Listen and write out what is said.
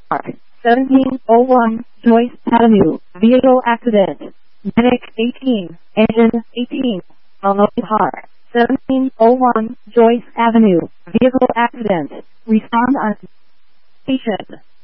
Park, 1701 Joyce Avenue, vehicle accident. Medic 18, engine 18, Almost Park, 1701 Joyce Avenue, vehicle accident. Respond on station.